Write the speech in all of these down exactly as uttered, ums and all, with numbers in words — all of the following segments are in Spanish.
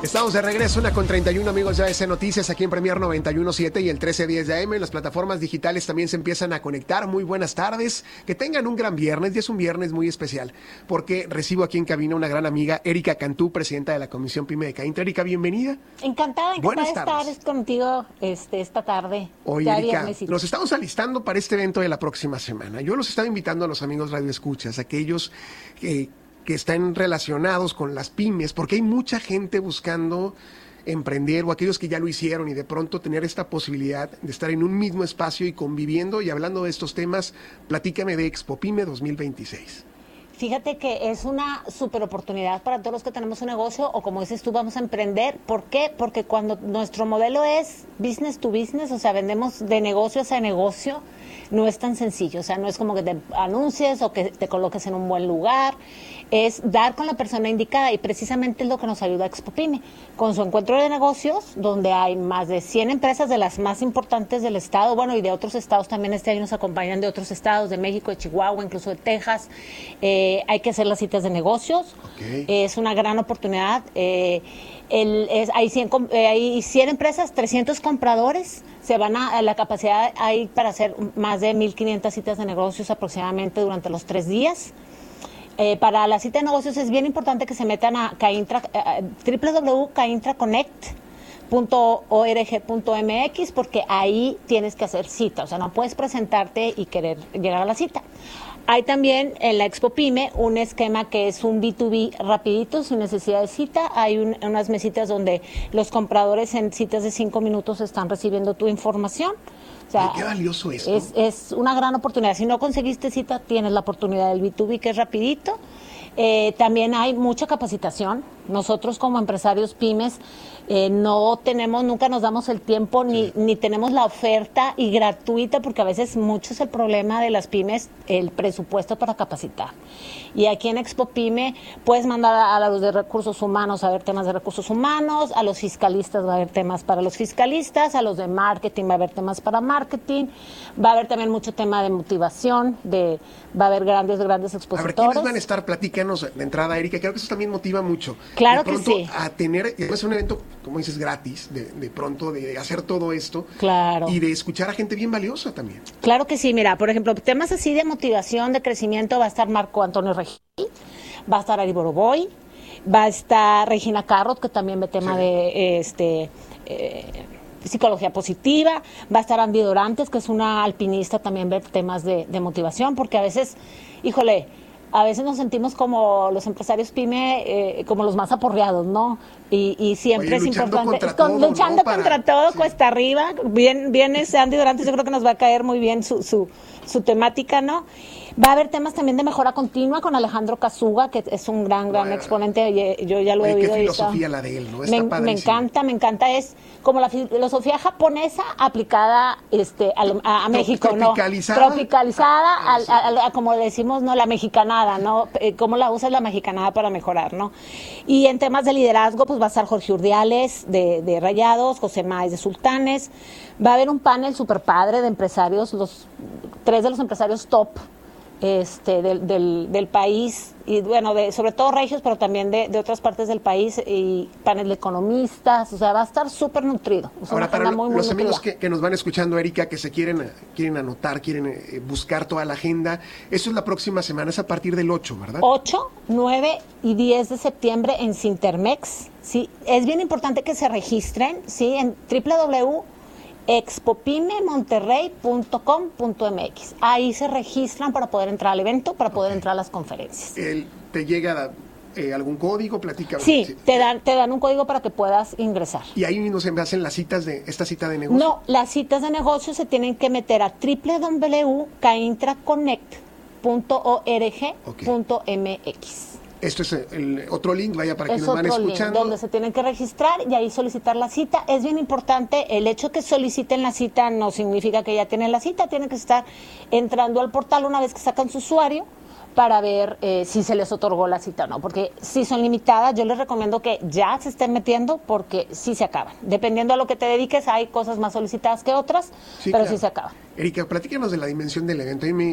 Estamos de regreso, una con treinta y uno, amigos de A S Noticias, aquí en Premier noventa y uno punto siete y el trece diez de A M. Las plataformas digitales también se empiezan a conectar. Muy buenas tardes, que tengan un gran viernes, y es un viernes muy especial, porque recibo aquí en cabina una gran amiga, Erika Cantú, presidenta de la Comisión PYME de CAINTRA. Erika, bienvenida. Encantada, encantada de estar contigo este, esta tarde. Oye, Erika, nos estamos alistando para este evento de la próxima semana. Yo los estaba invitando a los amigos radioescuchas, aquellos que... que están relacionados con las pymes, porque hay mucha gente buscando emprender, o aquellos que ya lo hicieron y de pronto tener esta posibilidad de estar en un mismo espacio y conviviendo. Y hablando de estos temas, platícame de Expo PYME dos mil veintiséis. Fíjate que es una super oportunidad para todos los que tenemos un negocio o, como dices tú, vamos a emprender. ¿Por qué? Porque cuando nuestro modelo es business to business, o sea, vendemos de negocio hacia negocio, no es tan sencillo. O sea, no es como que te anuncies o que te coloques en un buen lugar. Es dar con la persona indicada, y precisamente es lo que nos ayuda a Expo PYME, con su encuentro de negocios, donde hay más de cien empresas de las más importantes del estado, bueno, y de otros estados también. Este año nos acompañan de otros estados, de México, de Chihuahua, incluso de Texas. Eh, hay que hacer las citas de negocios. Okay. Eh, es una gran oportunidad. Eh, el, es, hay, cien, eh, hay cien empresas, trescientos compradores. Se van a, a la capacidad hay para hacer más de mil quinientas citas de negocios aproximadamente durante los tres días. Eh, para la cita de negocios es bien importante que se metan a CAINTRA, eh, doble u doble u doble u punto caintra connect punto org punto m x, porque ahí tienes que hacer cita, o sea, no puedes presentarte y querer llegar a la cita. Hay también en la Expo PYME un esquema que es un B dos B rapidito, sin necesidad de cita. Hay un, unas mesitas donde los compradores en citas de cinco minutos están recibiendo tu información. O sea, qué valioso esto. Es, es una gran oportunidad. Si no conseguiste cita, tienes la oportunidad del B dos B, que es rapidito. Eh, también hay mucha capacitación. Nosotros como empresarios pymes eh, no tenemos, nunca nos damos el tiempo ni, sí. ni tenemos la oferta y gratuita, porque a veces mucho es el problema de las pymes, el presupuesto para capacitar. Y aquí en Expo PYME puedes mandar a, a los de recursos humanos a ver temas de recursos humanos, a los fiscalistas va a haber temas para los fiscalistas, a los de marketing va a haber temas para marketing, va a haber también mucho tema de motivación, de va a haber grandes, grandes expositores. A ver, ¿quiénes van a estar? Platícanos de entrada, Erika, creo que eso también motiva mucho. Claro de pronto, que sí. A tener, es un evento, como dices, gratis, de, de pronto de hacer todo esto. Claro. Y de escuchar a gente bien valiosa también. Claro que sí, mira, por ejemplo, temas así de motivación, de crecimiento, va a estar Marco Antonio Regil, va a estar Ari Boroboy, va a estar Regina Carrot, que también ve tema sí. de este eh, psicología positiva, va a estar Andy Dorantes, que es una alpinista, también ve temas de, de motivación, porque a veces, híjole, a veces nos sentimos como los empresarios PYME, eh, como los más aporreados, ¿no? Y, y siempre Oye, es importante. Contra es con, todo, luchando ¿no? Para, contra todo, sí. cuesta arriba. Bien, bien ese Andy Dorantes, yo creo que nos va a caer muy bien su, su, su temática, ¿no? Va a haber temas también de mejora continua con Alejandro Casuga, que es un gran, gran bueno, exponente. Yo ya lo oye, he oído. Qué filosofía la de él, ¿no? Está me, me encanta, me encanta. Es como la filosofía japonesa aplicada este, a, a, a México, tropicalizada, ¿no? Tropicalizada. Ah, a, a, a, a, como decimos, ¿no? La mexicanada, ¿no? Cómo la usas la mexicanada para mejorar, ¿no? Y en temas de liderazgo, pues va a estar Jorge Urdiales de, de Rayados, José Máez de Sultanes. Va a haber un panel super padre de empresarios, los tres de los empresarios top este del, del, del país, y bueno, de, sobre todo regios, pero también de, de otras partes del país, y panel de economistas. O sea, va a estar súper nutrido. O sea, ahora, para muy, muy los nutrida. amigos que, que nos van escuchando, Erika, que se quieren, quieren anotar, quieren eh, buscar toda la agenda, eso es la próxima semana, es a partir del ocho, ¿verdad? ocho, nueve y diez de septiembre en Cintermex, ¿sí? Es bien importante que se registren, ¿sí? En doble u doble u doble u punto expo pyme monterrey punto com punto m x. Ahí se registran para poder entrar al evento, para poder okay. entrar a las conferencias. El, ¿Te llega eh, algún código? Platícame. Sí, sí, te dan te dan un código para que puedas ingresar. ¿Y ahí mismo se hacen las citas de esta cita de negocio? No, las citas de negocio se tienen que meter a doble u doble u doble u punto caintra connect punto org punto m x. Esto es el otro link, vaya, para es que nos van escuchando. Link, donde se tienen que registrar y ahí solicitar la cita. Es bien importante, el hecho que soliciten la cita no significa que ya tienen la cita, tienen que estar entrando al portal una vez que sacan su usuario para ver eh, si se les otorgó la cita o no, porque si son limitadas, yo les recomiendo que ya se estén metiendo, porque sí se acaban. Dependiendo a lo que te dediques, hay cosas más solicitadas que otras, sí, pero claro. sí se acaban. Erika, platícanos de la dimensión del evento. A mí me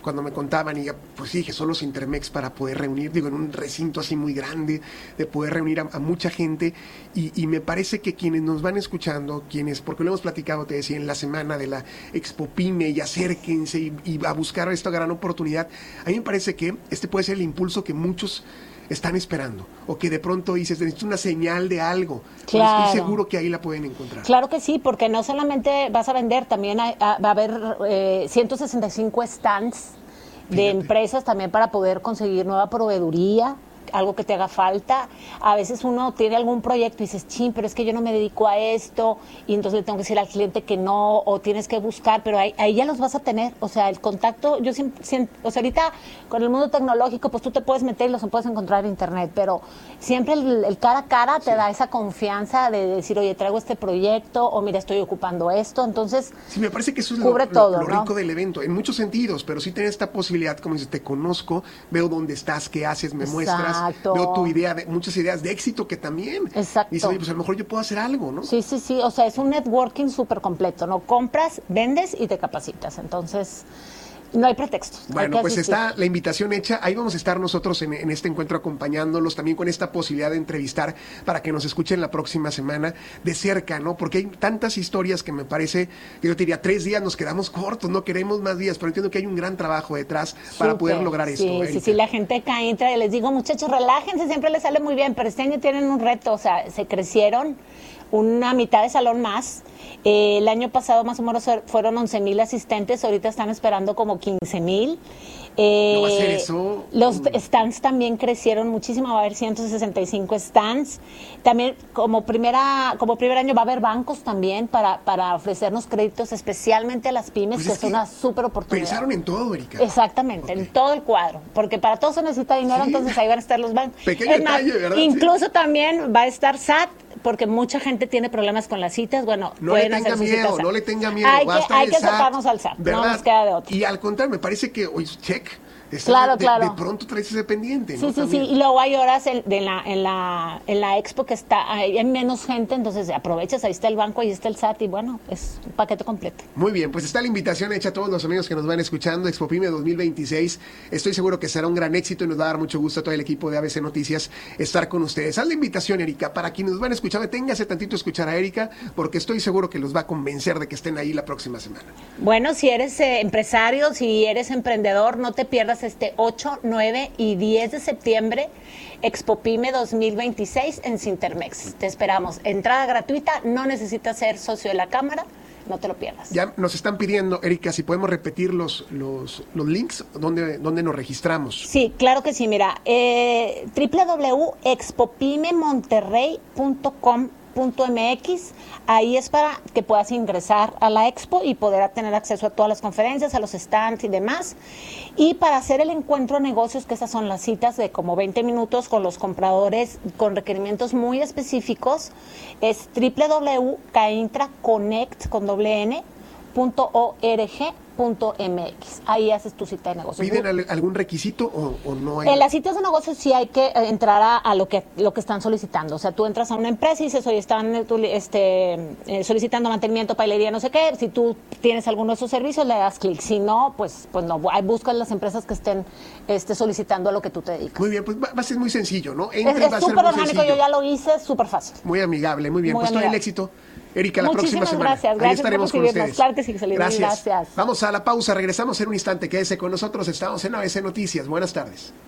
cuando me contaban, y pues sí, que son los Intermex para poder reunir, digo, en un recinto así muy grande, de poder reunir a, a mucha gente, y, y me parece que quienes nos van escuchando, quienes, porque lo hemos platicado, te decía, en la semana de la Expo Pyme, y acérquense y, y a buscar esta gran oportunidad, a mí me parece que este puede ser el impulso que muchos están esperando, o que de pronto dices, necesito una señal de algo. Claro. Estoy seguro que ahí la pueden encontrar. Claro que sí, porque no solamente vas a vender, también hay, a, va a haber eh, ciento sesenta y cinco stands de Fíjate. empresas también para poder conseguir nueva proveeduría, algo que te haga falta. A veces uno tiene algún proyecto y dices, chin, pero es que yo no me dedico a esto, y entonces le tengo que decir al cliente que no, o tienes que buscar, pero ahí, ahí ya los vas a tener. O sea, el contacto, yo siempre, siempre, o sea, ahorita con el mundo tecnológico, pues tú te puedes meter y los puedes encontrar en internet, pero siempre el, el cara a cara te Sí. da esa confianza de decir, oye, traigo este proyecto, o mira, estoy ocupando esto, entonces... Sí, me parece que eso es Cubre lo, todo, lo, lo ¿no? rico del evento, en muchos sentidos, pero sí tener esta posibilidad, como dices, te conozco, veo dónde estás, qué haces, me muestras, Exacto. veo tu idea, de, muchas ideas de éxito que también. Exacto. Dices, oye, pues a lo mejor yo puedo hacer algo, ¿no? Sí, sí, sí, o sea, es un networking súper completo, ¿no? Compras, vendes y te capacitas, entonces no hay pretextos. hay Bueno, que pues asistir. está la invitación hecha. Ahí vamos a estar nosotros en, en este encuentro acompañándolos, también con esta posibilidad de entrevistar para que nos escuchen la próxima semana de cerca, ¿no? Porque hay tantas historias que me parece, yo te diría, tres días nos quedamos cortos, no queremos más días, pero entiendo que hay un gran trabajo detrás para Súper, poder lograr esto. Sí, sí, Erika. sí, la gente cae, entra y les digo, muchachos, relájense, siempre les sale muy bien, pero este año tienen un reto, o sea, se crecieron una mitad de salón más. Eh, el año pasado más o menos fueron once mil asistentes, ahorita están esperando como quince mil. Eh, ¿No va a ser eso? Los Mm. stands también crecieron muchísimo, va a haber ciento sesenta y cinco stands. También como primera como primer año va a haber bancos también para, para ofrecernos créditos especialmente a las pymes, Pues que es es que una súper oportunidad. Pensaron en todo, Erika. Exactamente, Ok. en todo el cuadro, porque para todo se necesita dinero, Sí. entonces ahí van a estar los bancos. Pequeño Es más, detalle, ¿verdad? incluso también va a estar S A T, porque mucha gente tiene problemas con las citas, bueno, No le pueden tenga hacer sus miedo, citas. no le tenga miedo. Hay va a que, estar hay el que S A T, acercarnos al S A T, no ¿verdad? nos queda de otra. Y al contrario, me parece que, oye, check, está Claro, de, claro. de pronto traes ese pendiente, Sí, ¿no? sí, sí, También. y luego hay horas en, de la, en, la, en la expo que está, hay, hay menos gente, entonces aprovechas, ahí está el banco, ahí está el S A T, y bueno, es un paquete completo. Muy bien, pues está la invitación hecha a todos los amigos que nos van escuchando, Expo Pyme dos mil veintiséis. Estoy seguro que será un gran éxito y nos va a dar mucho gusto a todo el equipo de A B C Noticias estar con ustedes. Haz la invitación, Erika, para quienes nos van escuchando, téngase tantito a escuchar a Erika, porque estoy seguro que los va a convencer de que estén ahí la próxima semana. Bueno, si eres eh, empresario, si eres emprendedor, no te pierdas este ocho, nueve y diez de septiembre, Expo Pyme dos mil veintiséis en Cintermex. Te esperamos. Entrada gratuita, no necesitas ser socio de la Cámara, no te lo pierdas. Ya nos están pidiendo, Erika, si podemos repetir los, los, los links, ¿dónde, dónde nos registramos? Sí, claro que sí. Mira, eh, doble u doble u doble u punto expo pyme monterrey punto com punto m x, ahí es para que puedas ingresar a la expo y poder tener acceso a todas las conferencias, a los stands y demás. Y para hacer el encuentro de negocios, que esas son las citas de como veinte minutos con los compradores con requerimientos muy específicos, es doble u doble u doble u punto caintraconnect con doble n punto org punto m x. Ahí haces tu cita de negocios. ¿Piden al- algún requisito o, o no hay? En las citas de negocios sí hay que eh, entrar a, a lo que lo que están solicitando. O sea, tú entras a una empresa y dices, oye, están eh, tú, este, eh, solicitando mantenimiento, pailería, no sé qué. Si tú tienes alguno de esos servicios, le das clic. Si no, pues pues no. Ahí buscas las empresas que estén este, solicitando a lo que tú te dedicas. Muy bien, pues va, va a ser muy sencillo, ¿no? Es Entra y va a es ser súper muy orgánico, sencillo. yo ya lo hice, súper fácil. Muy amigable, muy bien. Muy pues todo el amigable. éxito. Erika, la próxima Muchísimas semana. gracias, Ahí gracias estaremos por con recibirnos. ustedes. Claro que sí, José Luis, Gracias. gracias. Vamos a la pausa, regresamos en un instante. Quédese con nosotros, estamos en A B C Noticias. Buenas tardes.